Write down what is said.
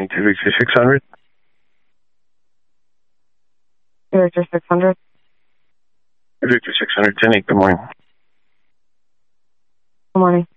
22 Victor 600. Victor 600. Victor 600, 10-8, good morning. Good morning.